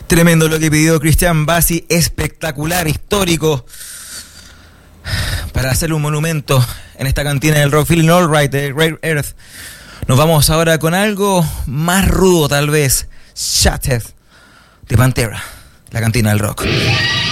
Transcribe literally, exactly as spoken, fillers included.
Tremendo lo que pidió Christian Bassi, espectacular, histórico, para hacerle un monumento en esta cantina del rock. Feeling Alright de Rare Earth. Nos vamos ahora con algo más rudo tal vez. Shattered de Pantera, la cantina del rock.